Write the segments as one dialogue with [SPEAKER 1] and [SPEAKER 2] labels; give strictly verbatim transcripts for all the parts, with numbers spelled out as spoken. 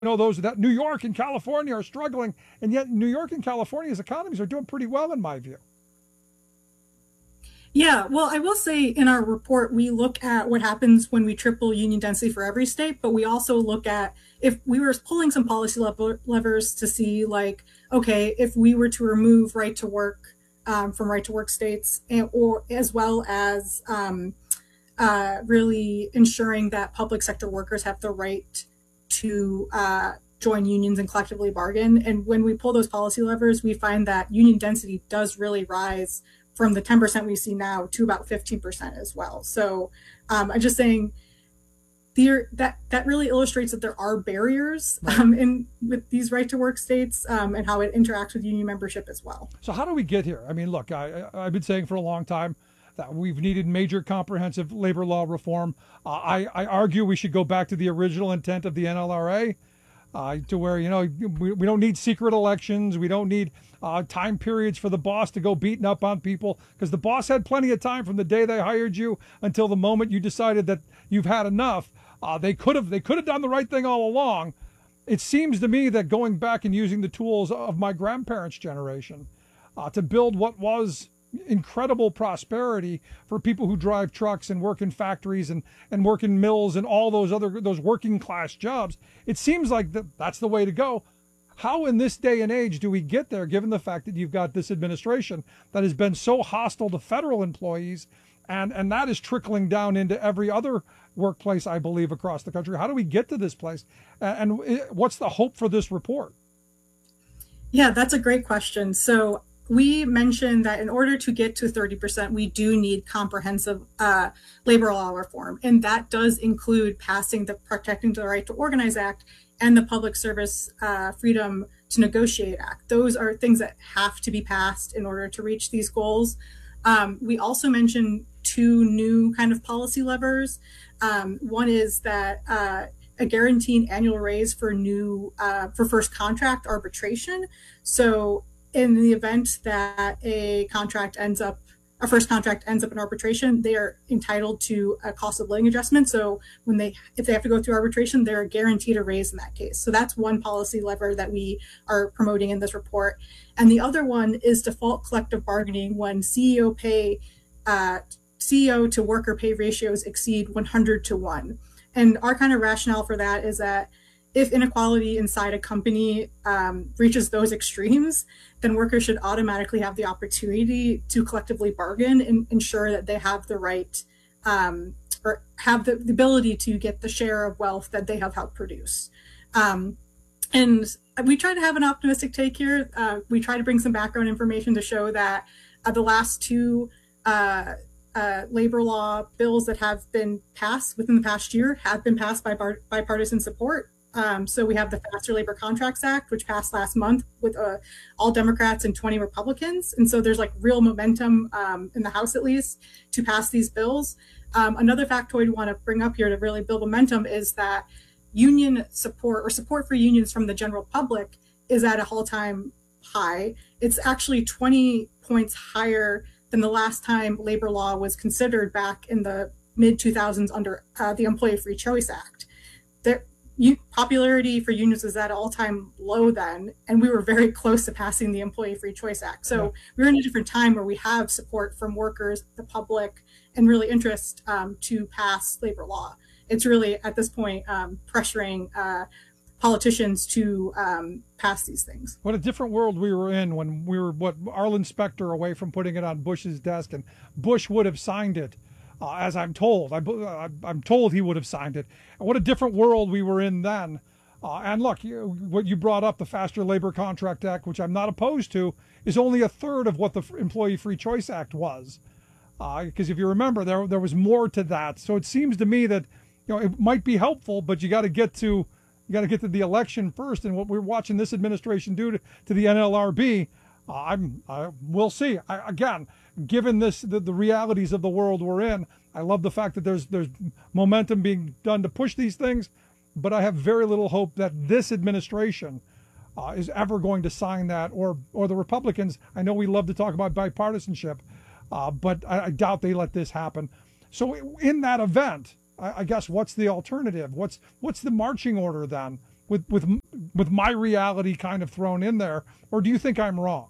[SPEAKER 1] know those that New York and California are struggling, and yet New York and California's economies are doing pretty well in my view.
[SPEAKER 2] Yeah, well, I will say in our report, we look at what happens when we triple union density for every state, but we also look at if we were pulling some policy lever- levers to see, like, okay, if we were to remove right to work um, from right to work states, and, or as well as um, uh, really ensuring that public sector workers have the right to uh, join unions and collectively bargain. And when we pull those policy levers, we find that union density does really rise from the ten percent we see now to about fifteen percent as well. So um, I'm just saying there, that that really illustrates that there are barriers um, in with these right to work states um, and how it interacts with union membership as well.
[SPEAKER 1] So how do we get here? I mean, look, I, I've been saying for a long time that we've needed major comprehensive labor law reform. Uh, I, I argue we should go back to the original intent of the N L R A. Uh, to where, you know, we, we don't need secret elections. We don't need uh, time periods for the boss to go beating up on people, because the boss had plenty of time from the day they hired you until the moment you decided that you've had enough. Uh, they could have they could have done the right thing all along. It seems to me that going back and using the tools of my grandparents' generation uh, to build what was incredible prosperity for people who drive trucks and work in factories and, and work in mills and all those other those working class jobs. It seems like that that's the way to go. How in this day and age do we get there, given the fact that you've got this administration that has been so hostile to federal employees, and, and that is trickling down into every other workplace, I believe, across the country? How do we get to this place? And what's the hope for this report?
[SPEAKER 2] Yeah, that's a great question. So we mentioned that in order to get to thirty percent, we do need comprehensive uh, labor law reform. And that does include passing the Protecting the Right to Organize Act and the Public Service uh, Freedom to Negotiate Act. Those are things that have to be passed in order to reach these goals. Um, we also mentioned two new kind of policy levers. Um, one is that uh, a guaranteed annual raise for new uh, for first contract arbitration. So in the event that a contract ends up, a first contract ends up in arbitration, they are entitled to a cost of living adjustment. So when they, if they have to go through arbitration, they're guaranteed a raise in that case. So that's one policy lever that we are promoting in this report. And the other one is default collective bargaining when C E O pay, uh, C E O to worker pay ratios exceed one hundred to one. And our kind of rationale for that is that if inequality inside a company um, reaches those extremes, then workers should automatically have the opportunity to collectively bargain and ensure that they have the right um, or have the, the ability to get the share of wealth that they have helped produce. Um, and we try to have an optimistic take here. Uh, we try to bring some background information to show that uh, the last two uh, uh, labor law bills that have been passed within the past year have been passed by bar- bipartisan support. Um, so we have the Faster Labor Contracts Act, which passed last month with uh, all Democrats and twenty Republicans. And so there's like real momentum um, in the House, at least, to pass these bills. Um, another factoid we want to bring up here to really build momentum is that union support or support for unions from the general public is at a all-time high. It's actually twenty points higher than the last time labor law was considered back in the mid two thousands under uh, the Employee Free Choice Act. There, popularity for unions was at an all-time low then, and we were very close to passing the Employee Free Choice Act. So yeah. We're in a different time where we have support from workers, the public, and really interest um, to pass labor law. It's really, at this point, um, pressuring uh, politicians to um, pass these things.
[SPEAKER 1] What a different world we were in when we were, what, Arlen Specter away from putting it on Bush's desk, and Bush would have signed it. Uh, as I'm told, I, I'm told he would have signed it. And what a different world we were in then. Uh, and look, you, what you brought up, the Faster Labor Contract Act, which I'm not opposed to, is only a third of what the Employee Free Choice Act was. Because uh, if you remember, there there was more to that. So it seems to me that, you know, it might be helpful, but you got to get to you got to get to the election first. And what we're watching this administration do to, to the N L R B, uh, I'm I, we'll see. I, again. Given this, the, the realities of the world we're in, I love the fact that there's there's momentum being done to push these things, but I have very little hope that this administration uh, is ever going to sign that, or or the Republicans. I know we love to talk about bipartisanship, uh, but I, I doubt they let this happen. So in that event, I, I guess what's the alternative? What's what's the marching order then? with with with my reality kind of thrown in there, or do you think I'm wrong?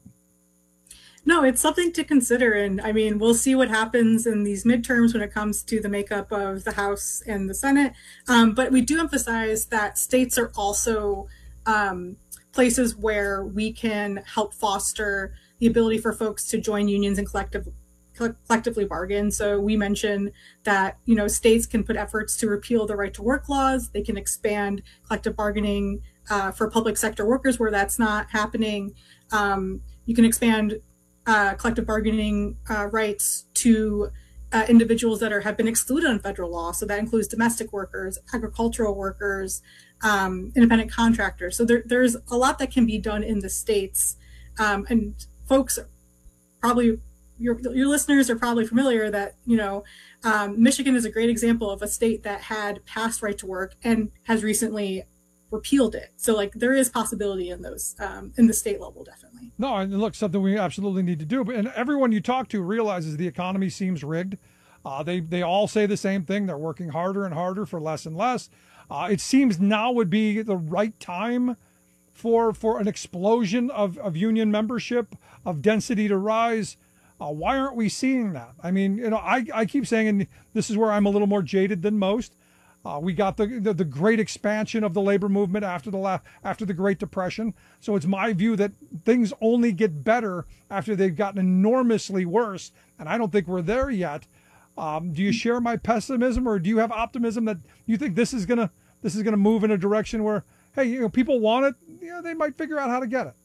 [SPEAKER 2] No, it's something to consider. And I mean, we'll see what happens in these midterms when it comes to the makeup of the House and the Senate. Um, but we do emphasize that states are also um, places where we can help foster the ability for folks to join unions and collective, collectively bargain. So we mentioned that, you know, states can put efforts to repeal the right to work laws. They can expand collective bargaining uh, for public sector workers where that's not happening. Um, you can expand Uh, collective bargaining uh, rights to uh, individuals that are have been excluded on federal law. So that includes domestic workers, agricultural workers, um, independent contractors. So there, there's a lot that can be done in the states. Um, and folks, probably your your listeners are probably familiar that, you know, um, Michigan is a great example of a state that had passed right to work and has recently repealed it. So like there is possibility in those um, in the state level, definitely.
[SPEAKER 1] No, and look, something we absolutely need to do. But and everyone you talk to realizes the economy seems rigged. Uh, they they all say the same thing. They're working harder and harder for less and less. Uh, it seems now would be the right time for for an explosion of, of union membership, of density to rise. Uh, why aren't we seeing that? I mean, you know, I, I keep saying, and this is where I'm a little more jaded than most. Uh, we got the, the the great expansion of the labor movement after the la- after the Great Depression. So it's my view that things only get better after they've gotten enormously worse, and I don't think we're there yet. Um, do you share my pessimism, or do you have optimism that you think this is gonna this is gonna move in a direction where, hey, you know, people want it, you know, they might figure out how to get it?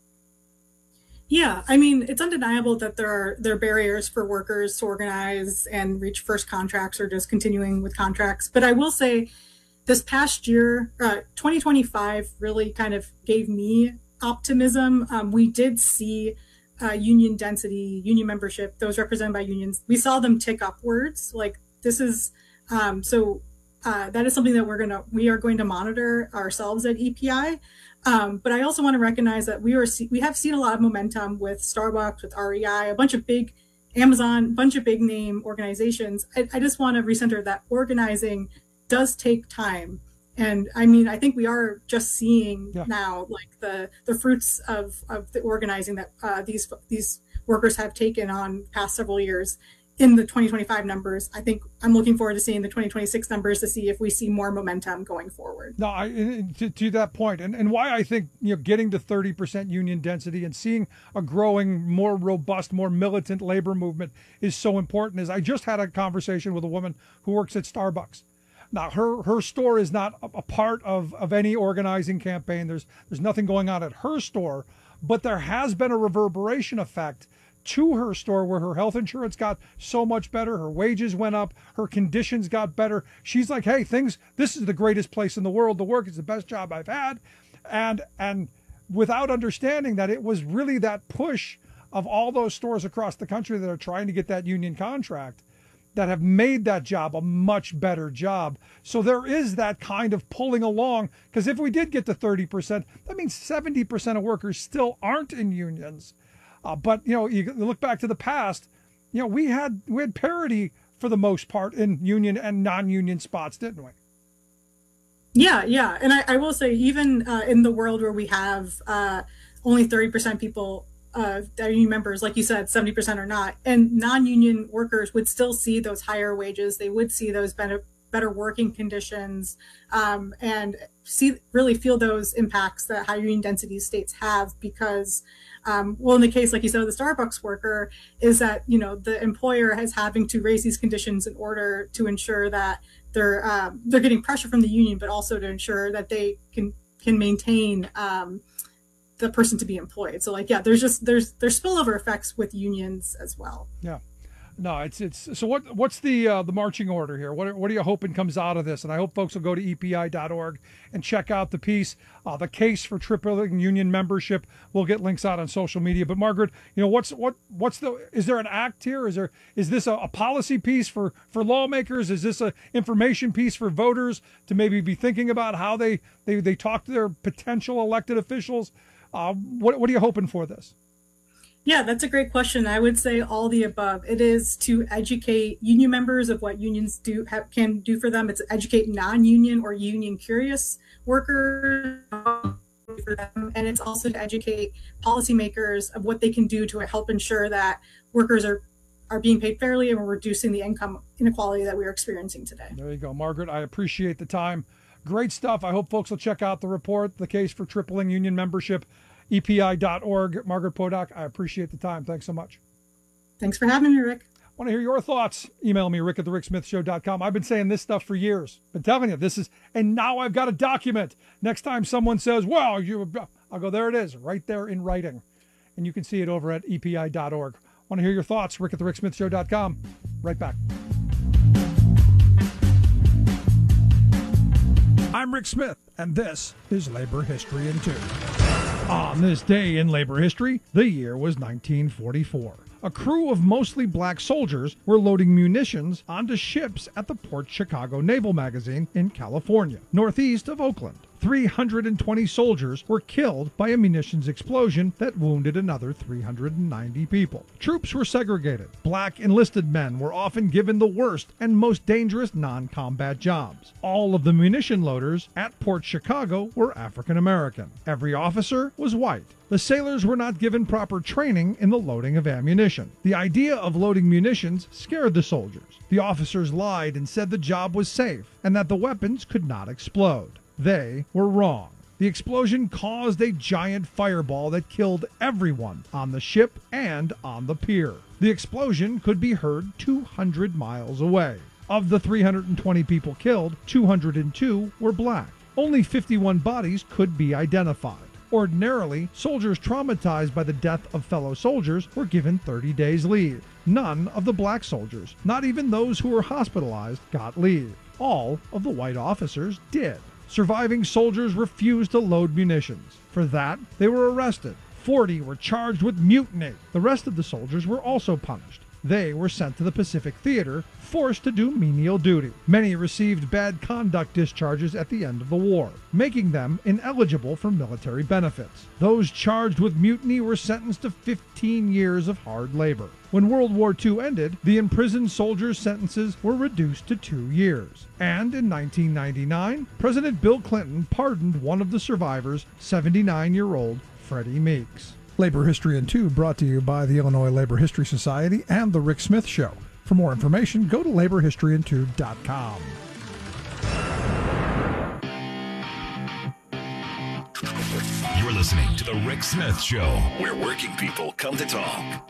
[SPEAKER 2] Yeah, I mean, it's undeniable that there are there are barriers for workers to organize and reach first contracts or just continuing with contracts. But I will say this past year, uh, twenty twenty-five really kind of gave me optimism. Um, we did see uh, union density, union membership, those represented by unions. We saw them tick upwards. Like this is, um, so uh, that is something that we're going to, we are going to monitor ourselves at E P I. Um, but I also want to recognize that we are we have seen a lot of momentum with Starbucks, with R E I, a bunch of big Amazon, a bunch of big name organizations. I, I just want to recenter that organizing does take time. And I mean, I think we are just seeing yeah. now like the the fruits of, of the organizing that uh, these these workers have taken on past several years. In the twenty twenty-five numbers, I think I'm looking forward to seeing the twenty twenty-six numbers to see if we see more momentum going forward.
[SPEAKER 1] No, I, to, to that point, and, and why I think, you know, getting to thirty percent union density and seeing a growing, more robust, more militant labor movement is so important is I just had a conversation with a woman who works at Starbucks. Now, her her store is not a, a part of, of any organizing campaign. There's there's nothing going on at her store, but there has been a reverberation effect to her store where her health insurance got so much better, her wages went up, her conditions got better. She's like, hey, things, this is the greatest place in the world to work. It's the best job I've had. And and without understanding that it was really that push of all those stores across the country that are trying to get that union contract that have made that job a much better job. So there is that kind of pulling along, because if we did get to thirty percent, that means seventy percent of workers still aren't in unions. Uh, but, you know, you look back to the past, you know, we had we had parity for the most part in union and non-union spots, didn't we?
[SPEAKER 2] Yeah, yeah. And I, I will say, even uh, in the world where we have uh, only thirty percent people uh, that are union members, like you said, seventy percent are not, and non-union workers would still see those higher wages. They would see those better, better working conditions um, and see really feel those impacts that high union density states have because Um, well, in the case, like you said, of the Starbucks worker, is that, you know, the employer is having to raise these conditions in order to ensure that they're um, they're getting pressure from the union, but also to ensure that they can can maintain um, the person to be employed. So, like, yeah, there's just there's there's spillover effects with unions as well.
[SPEAKER 1] Yeah. No, it's it's so what what's the uh, the marching order here? What are, what are you hoping comes out of this? And I hope folks will go to E P I dot org and check out the piece, uh, the case for tripling union membership. We'll get links out on social media. But Margaret, you know, what's what what's the is there an act here? Is there is this a, a policy piece for for lawmakers? Is this a information piece for voters to maybe be thinking about how they they, they talk to their potential elected officials? Uh, what what are you hoping for this?
[SPEAKER 2] Yeah, that's a great question. I would say all the above. It is to educate union members of what unions do have, can do for them. It's educate non-union or union curious workers for them, and it's also to educate policymakers of what they can do to help ensure that workers are are being paid fairly and we're reducing the income inequality that we're experiencing today.
[SPEAKER 1] There you go, Margaret. I appreciate the time. Great stuff. I hope folks will check out the report, The Case for Tripling Union Membership, E P I dot org. Margaret Podak, I appreciate the time. Thanks so much.
[SPEAKER 2] Thanks for having me, Rick.
[SPEAKER 1] I want to hear your thoughts. Email me, rick at the rick smith show dot com. I've been saying this stuff for years. Been telling you this is, and now I've got a document. Next time someone says, well, you, I'll go, there it is, right there in writing. And you can see it over at E P I dot org. Want to hear your thoughts, rick at the rick smith show dot com. Right back. I'm Rick Smith, and this is Labor History in Two. On this day in labor history, the year was nineteen forty-four. A crew of mostly black soldiers were loading munitions onto ships at the Port Chicago Naval Magazine in California, northeast of Oakland. three hundred twenty soldiers were killed by a munitions explosion that wounded another three hundred ninety people. Troops were segregated. Black enlisted men were often given the worst and most dangerous non-combat jobs. All of the munition loaders at Port Chicago were African American. Every officer was white. The sailors were not given proper training in the loading of ammunition. The idea of loading munitions scared the soldiers. The officers lied and said the job was safe and that the weapons could not explode. They were wrong. The explosion caused a giant fireball that killed everyone on the ship and on the pier. The explosion could be heard two hundred miles away. Of the three hundred twenty people killed, two hundred two were black. Only fifty-one bodies could be identified. Ordinarily, soldiers traumatized by the death of fellow soldiers were given thirty days leave. None of the black soldiers, not even those who were hospitalized, got leave. All of the white officers did. Surviving soldiers refused to load munitions. For that, they were arrested. forty were charged with mutiny. The rest of the soldiers were also punished. They were sent to the Pacific Theater, forced to do menial duty. Many received bad conduct discharges at the end of the war, making them ineligible for military benefits. Those charged with mutiny were sentenced to fifteen years of hard labor. When World War Two ended, the imprisoned soldiers' sentences were reduced to two years. And in nineteen ninety-nine, President Bill Clinton pardoned one of the survivors, seventy-nine-year-old Freddie Meeks. Labor History in Two brought to you by the Illinois Labor History Society and The Rick Smith Show. For more information, go to labor history in two dot com.
[SPEAKER 3] You're listening to The Rick Smith Show, where working people come to talk.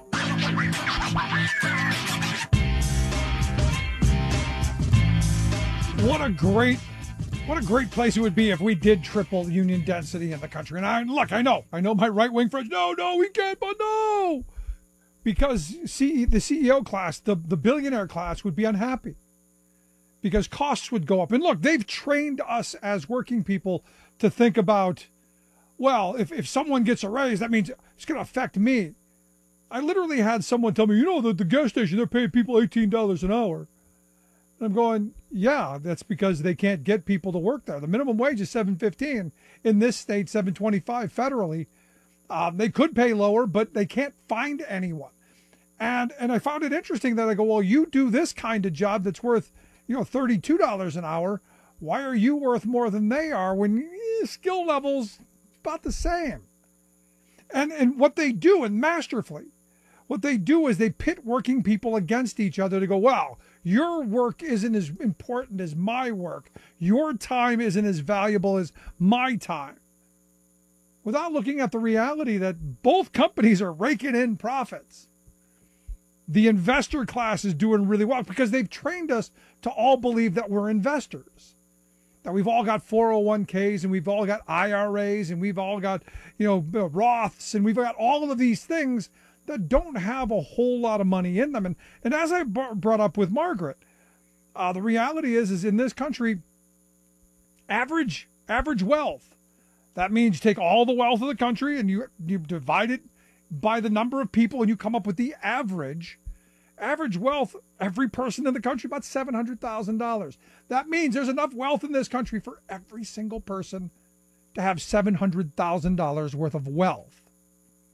[SPEAKER 1] What a great What a great place it would be if we did triple union density in the country. And I look, I know, I know my right-wing friends, no, no, we can't, but no. Because C, the C E O class, the, the billionaire class would be unhappy. Because costs would go up. And look, they've trained us as working people to think about, well, if, if someone gets a raise, that means it's going to affect me. I literally had someone tell me, you know, the, the gas station, they're paying people eighteen dollars an hour. I'm going, yeah, that's because they can't get people to work there. The minimum wage is seven fifteen in this state, seven twenty-five federally. Um, they could pay lower, but they can't find anyone. And and I found it interesting that I go, well, you do this kind of job that's worth, you know, thirty-two dollars an hour. Why are you worth more than they are when eh, skill level's about the same? And and what they do, and masterfully, what they do is they pit working people against each other to go, well, your work isn't as important as my work. Your time isn't as valuable as my time. Without looking at the reality that both companies are raking in profits. The investor class is doing really well because they've trained us to all believe that we're investors. That we've all got four oh one k's and we've all got I R A's and we've all got, you know, Roths and we've got all of these things that don't have a whole lot of money in them. And and as I b- brought up with Margaret, uh, the reality is, is in this country, average average wealth, that means you take all the wealth of the country and you you divide it by the number of people and you come up with the average. Average wealth, every person in the country, about seven hundred thousand dollars. That means there's enough wealth in this country for every single person to have seven hundred thousand dollars worth of wealth.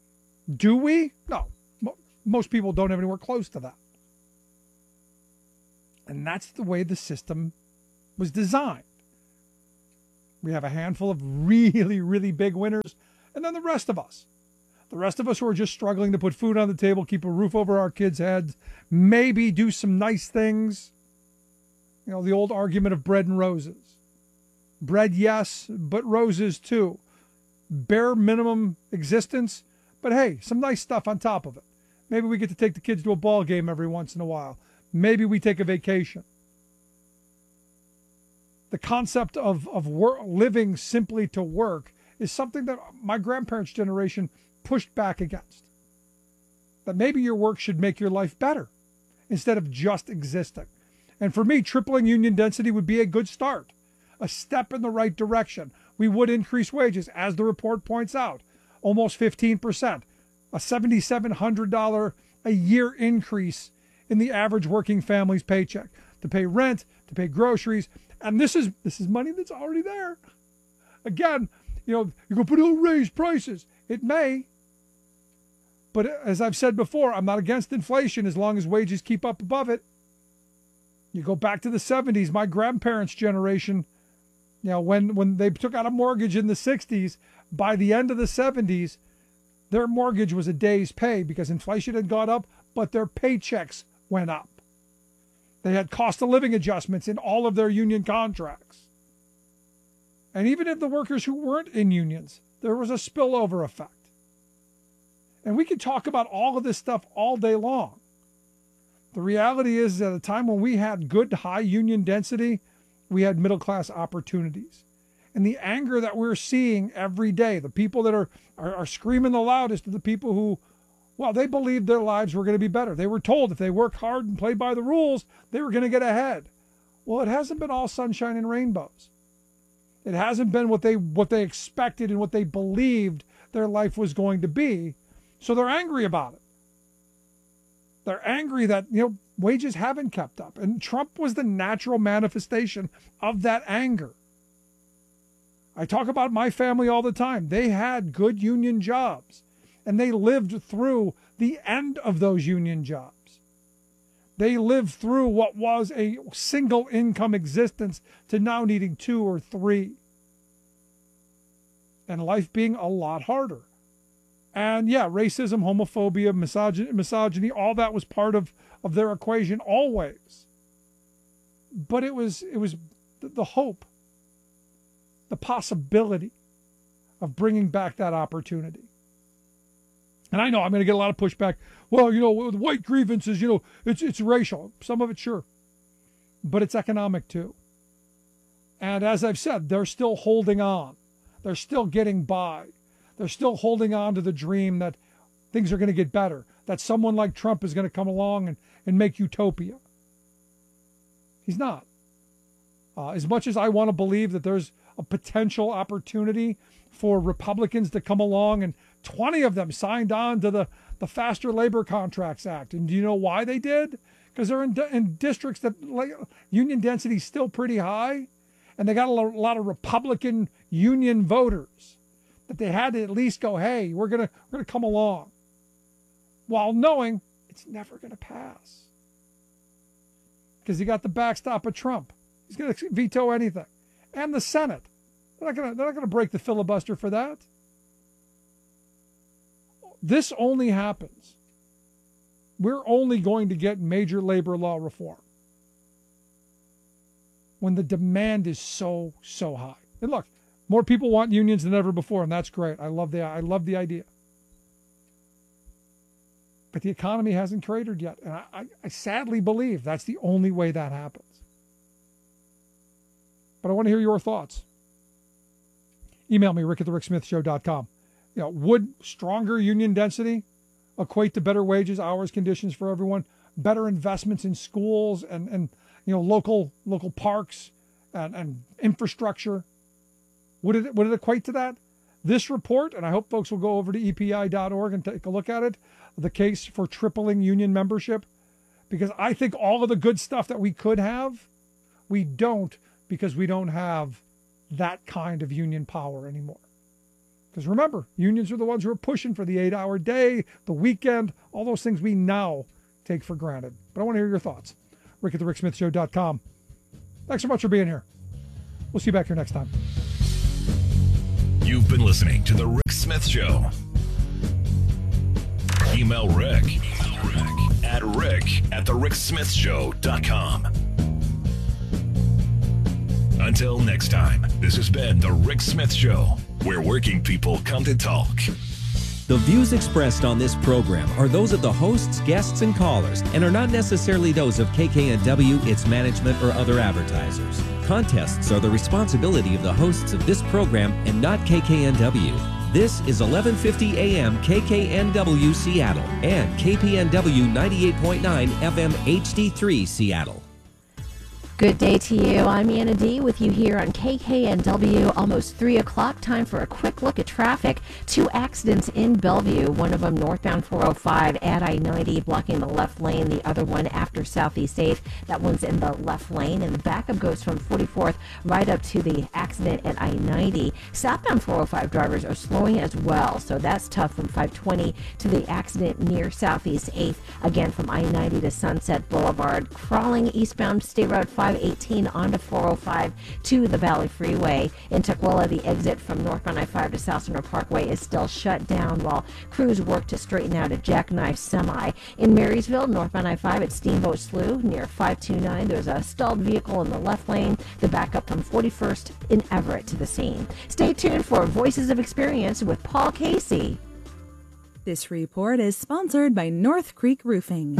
[SPEAKER 1] Do we? No. Mo- most people don't have anywhere close to that. And that's the way the system was designed. We have a handful of really, really big winners, and then the rest of us. The rest of us who are just struggling to put food on the table, keep a roof over our kids' heads, maybe do some nice things. You know, the old argument of bread and roses. Bread, yes, but roses too. Bare minimum existence, but hey, some nice stuff on top of it. Maybe we get to take the kids to a ball game every once in a while. Maybe we take a vacation. The concept of, of work, living simply to work is something that my grandparents' generation pushed back against. That maybe your work should make your life better instead of just existing. And for me, tripling union density would be a good start, a step in the right direction. We would increase wages, as the report points out, almost fifteen percent, a seven thousand seven hundred dollars a year increase in the average working family's paycheck to pay rent, to pay groceries. And this is this is money that's already there. Again, you know, you go, but it'll raise prices. It may. But as I've said before, I'm not against inflation as long as wages keep up above it. You go back to the seventies, my grandparents' generation, you know, when, when they took out a mortgage in the sixties, by the end of the seventies, their mortgage was a day's pay because inflation had gone up, but their paychecks went up. They had cost of living adjustments in all of their union contracts. And even if the workers who weren't in unions, there was a spillover effect. And we could talk about all of this stuff all day long. The reality is, at a time when we had good high union density, we had middle class opportunities. And the anger that we're seeing every day, the people that are, are, are screaming the loudest are the people who, well, they believed their lives were going to be better. They were told if they worked hard and played by the rules, they were going to get ahead. Well, it hasn't been all sunshine and rainbows. It hasn't been what they what they expected and what they believed their life was going to be. So they're angry about it. They're angry that, you know, wages haven't kept up. And Trump was the natural manifestation of that anger. I talk about my family all the time. They had good union jobs, and they lived through the end of those union jobs. They lived through what was a single income existence to now needing two or three. And life being a lot harder. And yeah, racism, homophobia, misogyny, misogyny, all that was part of, of their equation always. But it was it was the hope, the possibility of bringing back that opportunity. And I know I'm going to get a lot of pushback. Well, you know, with white grievances, you know, it's it's racial. Some of it, sure. But it's economic too. And as I've said, they're still holding on. They're still getting by. They're still holding on to the dream that things are going to get better, that someone like Trump is going to come along and, and make utopia. He's not. Uh, as much as I want to believe that there's a potential opportunity for Republicans to come along, and twenty of them signed on to the, the Faster Labor Contracts Act. And do you know why they did? Because they're in, in districts that like, union density is still pretty high, and they got a lot of Republican union voters. That they had to at least go, hey, we're gonna we're gonna come along, while knowing it's never gonna pass because you got the backstop of Trump. He's gonna veto anything, and the Senate. They're not gonna they're not gonna break the filibuster for that. This only happens. We're only going to get major labor law reform when the demand is so so high. And look. More people want unions than ever before, and that's great. I love the I love the idea. But the economy hasn't cratered yet, and I, I, I sadly believe that's the only way that happens. But I want to hear your thoughts. Email me, rick at the rick smith show dot com. You know, would stronger union density equate to better wages, hours, conditions for everyone, better investments in schools and, and you know local local parks and, and infrastructure? Would it, would it equate to that? This report, and I hope folks will go over to E P I dot org and take a look at it, the case for tripling union membership, because I think all of the good stuff that we could have, we don't because we don't have that kind of union power anymore. Because remember, unions are the ones who are pushing for the eight-hour day, the weekend, all those things we now take for granted. But I want to hear your thoughts. Rick at the Rick Smith Show dot com. Thanks so much for being here. We'll see you back here next time.
[SPEAKER 3] You've been listening to The Rick Smith Show. Email Rick, Email Rick at rick at the rick smith show dot com. Until next time, this has been The Rick Smith Show, where working people come to talk.
[SPEAKER 4] The views expressed on this program are those of the hosts, guests, and callers, and are not necessarily those of K K N W, its management, or other advertisers. Contests are the responsibility of the hosts of this program and not K K N W. This is eleven fifty A M K K N W Seattle and K P N W ninety-eight point nine F M H D three Seattle.
[SPEAKER 5] Good day to you. I'm Anna D with you here on K K N W. Almost three o'clock. Time for a quick look at traffic. Two accidents in Bellevue. One of them northbound four oh five at I ninety, blocking the left lane. The other one after Southeast eighth. That one's in the left lane. And the backup goes from forty-fourth right up to the accident at I ninety. Southbound four oh five drivers are slowing as well. So that's tough from five twenty to the accident near Southeast eighth. Again, from I ninety to Sunset Boulevard. Crawling eastbound State Road five eighteen onto four oh five to the Valley Freeway. In Tukwila, the exit from northbound I five to South Center Parkway is still shut down while crews work to straighten out a jackknife semi. In Marysville, northbound I five at Steamboat Slough near five twenty-nine, there's a stalled vehicle in the left lane. The backup from forty-first in Everett to the scene. Stay tuned for Voices of Experience with Paul Casey.
[SPEAKER 6] This report is sponsored by North Creek Roofing.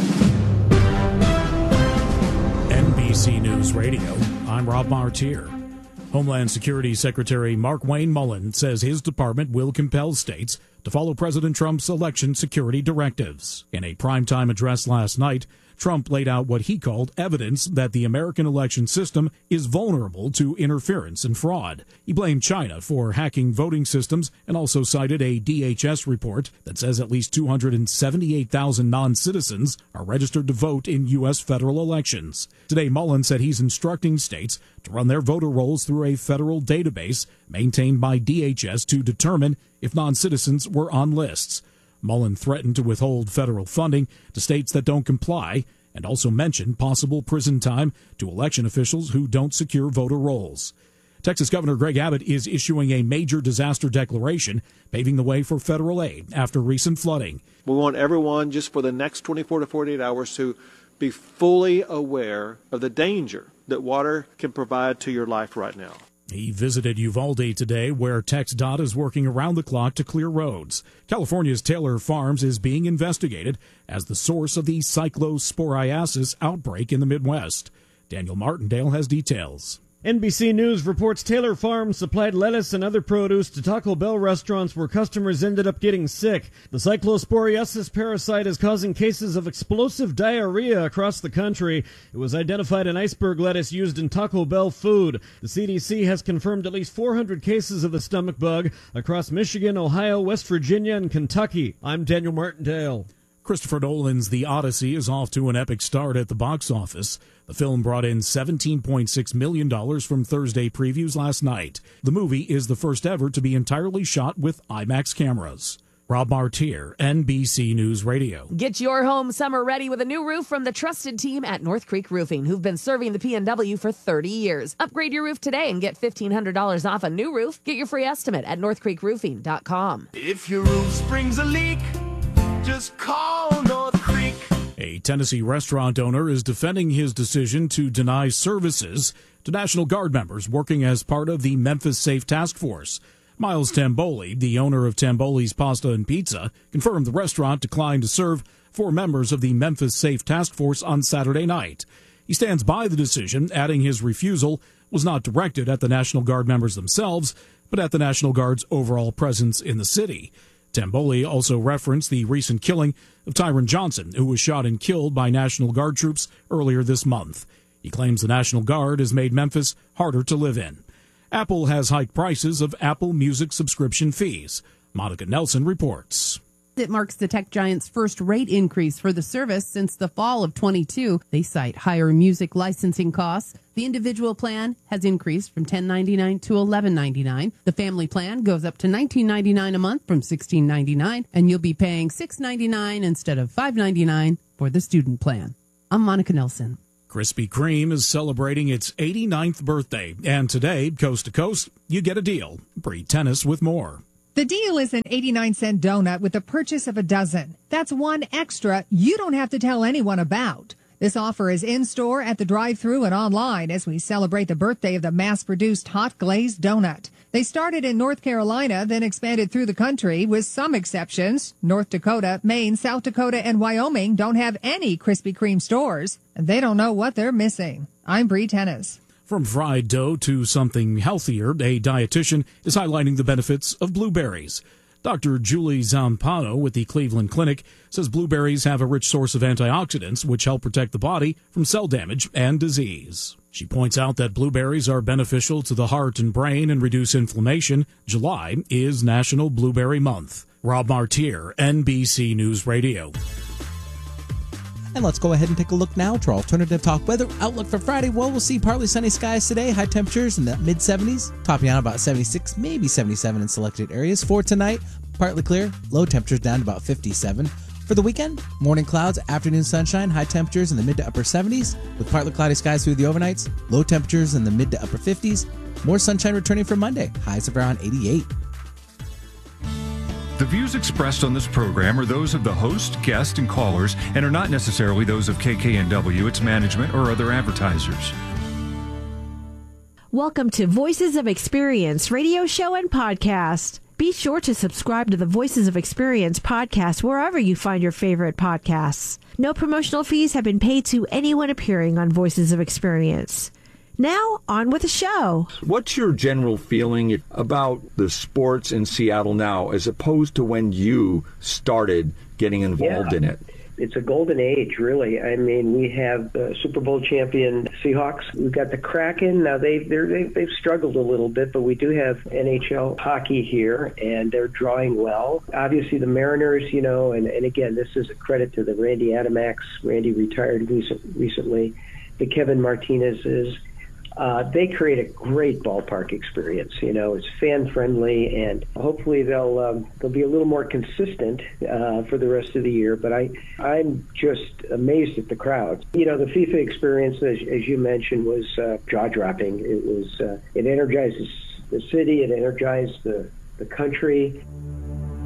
[SPEAKER 7] N B C News Radio, I'm Rob Martier. Homeland Security Secretary Markwayne Mullin says his department will compel states to follow President Trump's election security directives. In a primetime address last night, Trump laid out what he called evidence that the American election system is vulnerable to interference and fraud. He blamed China for hacking voting systems and also cited a D H S report that says at least two hundred seventy-eight thousand non-citizens are registered to vote in U S federal elections. Today, Mullin said he's instructing states to run their voter rolls through a federal database maintained by D H S to determine if non-citizens were on lists. Mullin threatened to withhold federal funding to states that don't comply and also mentioned possible prison time to election officials who don't secure voter rolls. Texas Governor Greg Abbott is issuing a major disaster declaration, paving the way for federal aid after recent flooding.
[SPEAKER 8] We want everyone just for the next twenty-four to forty-eight hours to be fully aware of the danger that water can provide to your life right now.
[SPEAKER 7] He visited Uvalde today, where TxDOT is working around the clock to clear roads. California's Taylor Farms is being investigated as the source of the cyclosporiasis outbreak in the Midwest. Daniel Martindale has details.
[SPEAKER 9] N B C News reports Taylor Farms supplied lettuce and other produce to Taco Bell restaurants where customers ended up getting sick. The cyclosporiasis parasite is causing cases of explosive diarrhea across the country. It was identified in iceberg lettuce used in Taco Bell food. The C D C has confirmed at least four hundred cases of the stomach bug across Michigan, Ohio, West Virginia, and Kentucky. I'm Daniel Martindale.
[SPEAKER 7] Christopher Nolan's The Odyssey is off to an epic start at the box office. The film brought in seventeen point six million dollars from Thursday previews last night. The movie is the first ever to be entirely shot with IMAX cameras. Rob Martier, N B C News Radio.
[SPEAKER 10] Get your home summer ready with a new roof from the trusted team at North Creek Roofing, who've been serving the P N W for thirty years. Upgrade your roof today and get fifteen hundred dollars off a new roof. Get your free estimate at north creek roofing dot com.
[SPEAKER 11] If your roof springs a leak, just call North Creek.
[SPEAKER 7] A Tennessee restaurant owner is defending his decision to deny services to National Guard members working as part of the Memphis Safe Task Force. Miles Tamboli, the owner of Tamboli's Pasta and Pizza, confirmed the restaurant declined to serve four members of the Memphis Safe Task Force on Saturday night. He stands by the decision, adding his refusal was not directed at the National Guard members themselves, but at the National Guard's overall presence in the city. Tamboli also referenced the recent killing of Tyron Johnson, who was shot and killed by National Guard troops earlier this month. He claims the National Guard has made Memphis harder to live in. Apple has hiked prices of Apple Music subscription fees. Monica Nelson reports.
[SPEAKER 12] It marks the tech giant's first rate increase for the service since the fall of twenty-two. They cite higher music licensing costs. The individual plan has increased from ten ninety-nine to eleven ninety-nine. The family plan goes up to nineteen ninety-nine a month from sixteen ninety-nine, and you'll be paying six ninety-nine instead of five ninety-nine for the student plan. I'm Monica Nelson.
[SPEAKER 7] Krispy Kreme is celebrating its eighty-ninth birthday, and today, coast to coast, you get a deal. Bree Tennis with more.
[SPEAKER 13] The deal is an eighty-nine cent donut with the purchase of a dozen. That's one extra you don't have to tell anyone about. This offer is in-store, at the drive-thru, and online as we celebrate the birthday of the mass-produced hot glazed donut. They started in North Carolina, then expanded through the country with some exceptions. North Dakota, Maine, South Dakota, and Wyoming don't have any Krispy Kreme stores, and they don't know what they're missing. I'm Bree Tennis.
[SPEAKER 7] From fried dough to something healthier, a dietitian is highlighting the benefits of blueberries. Doctor Julie Zampano with the Cleveland Clinic says blueberries have a rich source of antioxidants which help protect the body from cell damage and disease. She points out that blueberries are beneficial to the heart and brain and reduce inflammation. July is National Blueberry Month. Rob Martier, N B C News Radio.
[SPEAKER 14] And let's go ahead and take a look now to our alternative talk weather outlook for Friday. Well, we'll see partly sunny skies today, high temperatures in the mid seventies, topping out about seventy-six, maybe seventy-seven in selected areas. For tonight, partly clear, low temperatures down to about fifty-seven. For the weekend, morning clouds, afternoon sunshine, high temperatures in the mid to upper seventies, with partly cloudy skies through the overnights, low temperatures in the mid to upper fifties. More sunshine returning for Monday, highs of around eighty-eight.
[SPEAKER 15] The views expressed on this program are those of the host, guest, and callers, and are not necessarily those of K K N W, its management, or other advertisers.
[SPEAKER 5] Welcome to Voices of Experience radio show and podcast. Be sure to subscribe to the Voices of Experience podcast wherever you find your favorite podcasts. No promotional fees have been paid to anyone appearing on Voices of Experience. Now, on with the show.
[SPEAKER 16] What's your general feeling about the sports in Seattle now as opposed to when you started getting involved
[SPEAKER 17] yeah.
[SPEAKER 16] in it?
[SPEAKER 17] It's a golden age, really. I mean, we have the Super Bowl champion Seahawks. We've got the Kraken. Now, they've, they're, they've, they've struggled a little bit, but we do have N H L hockey here, and they're drawing well. Obviously, the Mariners, you know, and, and again, this is a credit to the Randy Adamax. Randy retired recent, recently. The Kevin Martinez's. Uh, they create a great ballpark experience. You know, it's fan-friendly, and hopefully they'll um, they'll be a little more consistent uh, for the rest of the year. But I, I'm just amazed at the crowd. You know, the FIFA experience, as, as you mentioned, was uh, jaw-dropping. It was uh, it energizes the city, it energized the the country.